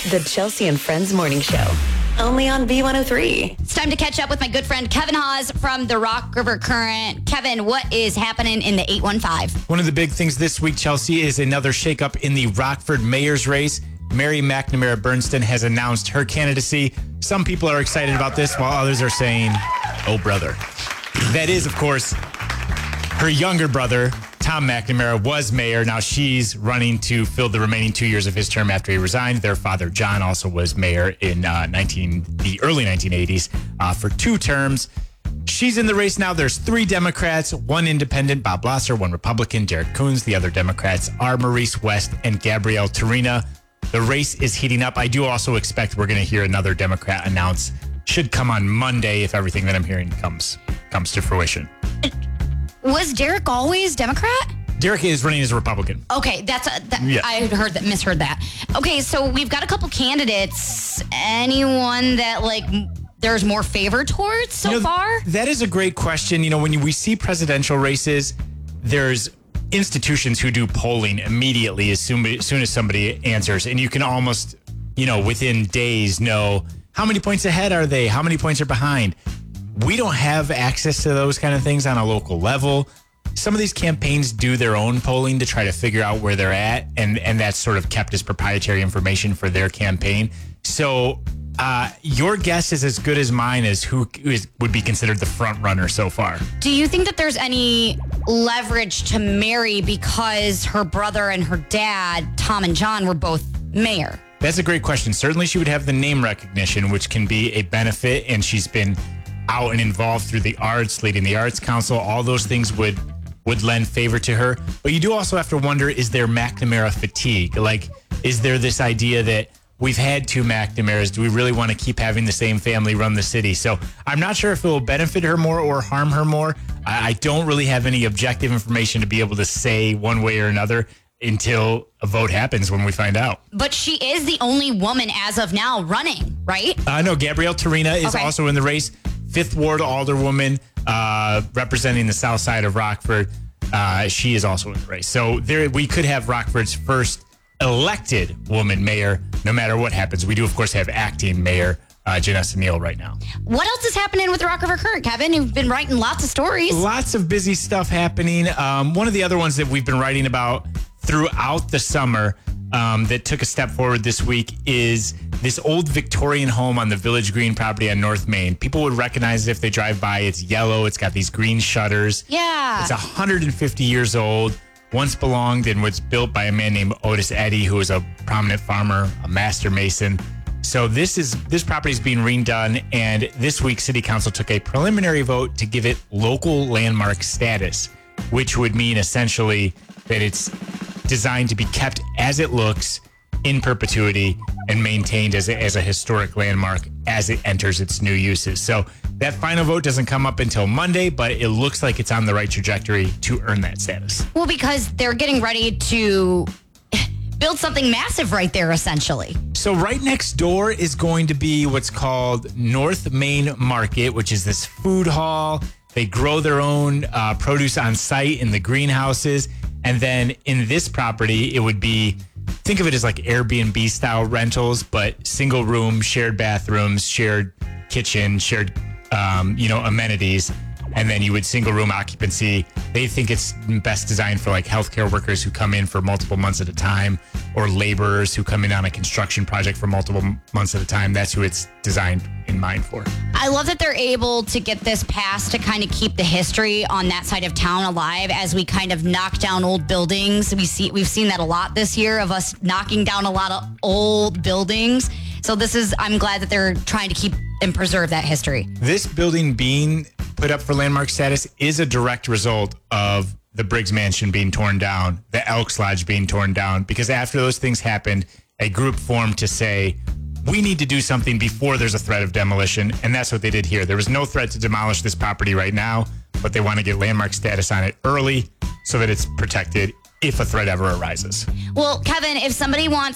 The Chelsea and Friends Morning Show. Only on B103. It's time to catch up with my good friend Kevin Haas from the Rock River Current. Kevin, what is happening in the 815? One of the big things this week, Chelsea, is another shakeup in the Rockford mayor's race. Mary McNamara Bernstein has announced her candidacy. Some people are excited about this, while others are saying, oh, brother. That is, of course, her younger brother, Tom McNamara, was mayor. Now she's running to fill the remaining 2 years of his term after he resigned. Their father, John, also was mayor in the early 1980s for 2 terms. She's in the race now. There's 3 Democrats, 1 independent, Bob Blosser, 1 Republican, Derek Coons. The other Democrats are Maurice West and Gabrielle Torina. The race is heating up. I do also expect we're going to hear another Democrat announce. Should come on Monday if everything that I'm hearing comes to fruition. Was Derek always Democrat? Derek is running as a Republican. Okay, Yeah. I misheard that. Okay, so we've got a couple candidates. Anyone that there's more favor towards so far? That is a great question. When we see presidential races, there's institutions who do polling immediately as soon as somebody answers, and you can almost, within days know how many points ahead are they, how many points are behind. We don't have access to those kind of things on a local level. Some of these campaigns do their own polling to try to figure out where they're at, and that's sort of kept as proprietary information for their campaign. So your guess is as good as mine as who would be considered the front runner so far. Do you think that there's any leverage to Mary because her brother and her dad, Tom and John, were both mayor? That's a great question. Certainly she would have the name recognition, which can be a benefit, and she's been out and involved through the arts, leading the Arts Council. All those things would lend favor to her. But you do also have to wonder, is there McNamara fatigue? Is there this idea that we've had 2 McNamaras? Do we really want to keep having the same family run the city? So I'm not sure if it will benefit her more or harm her more. I don't really have any objective information to be able to say one way or another until a vote happens when we find out. But she is the only woman as of now running, right? No, Gabrielle Torina is also in the race. 5th Ward Alderwoman, representing the south side of Rockford. She is also in the race. So we could have Rockford's first elected woman mayor, no matter what happens. We do, of course, have acting mayor Janessa Neal right now. What else is happening with the Rock River Current, Kevin? You've been writing lots of stories. Lots of busy stuff happening. One of the other ones that we've been writing about throughout the summer that took a step forward this week is this old Victorian home on the Village Green property on North Main. People would recognize it if they drive by. It's yellow. It's got these green shutters. Yeah. It's 150 years old. Once belonged and was built by a man named Otis Eddy, who was a prominent farmer, a master mason. So this property is being redone, and this week City Council took a preliminary vote to give it local landmark status, which would mean essentially that it's designed to be kept as it looks in perpetuity and maintained as a historic landmark as it enters its new uses. So that final vote doesn't come up until Monday, but it looks like it's on the right trajectory to earn that status. Well, because they're getting ready to build something massive right there, essentially. So right next door is going to be what's called North Main Market, which is this food hall. They grow their own produce on site in the greenhouses. And then in this property, it would be, think of it as like Airbnb style rentals, but single room, shared bathrooms, shared kitchen, shared, amenities. And then you would single room occupancy. They think it's best designed for like healthcare workers who come in for multiple months at a time, or laborers who come in on a construction project for multiple months at a time. That's who it's designed in mind for. I love that they're able to get this passed to kind of keep the history on that side of town alive as we kind of knock down old buildings. We've seen that a lot this year of us knocking down a lot of old buildings. So I'm glad that they're trying to keep and preserve that history. This building being put up for landmark status is a direct result of the Briggs Mansion being torn down, the Elks Lodge being torn down, because after those things happened, a group formed to say, we need to do something before there's a threat of demolition, and that's what they did here. There was no threat to demolish this property right now, but they want to get landmark status on it early so that it's protected if a threat ever arises. Well, Kevin, if somebody wants